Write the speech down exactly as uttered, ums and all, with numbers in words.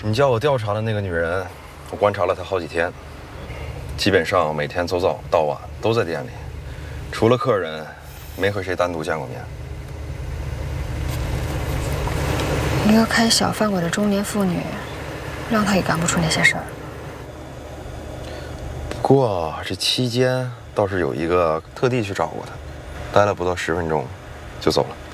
你叫我调查的那个女人，我观察了她好几天，基本上每天从早到晚都在店里，除了客人，没和谁单独见过面。 一个开小饭馆的中年妇女，让她也干不出那些事儿。 不过这期间倒是有一个特地去找过她，待了不到十分钟，就走了。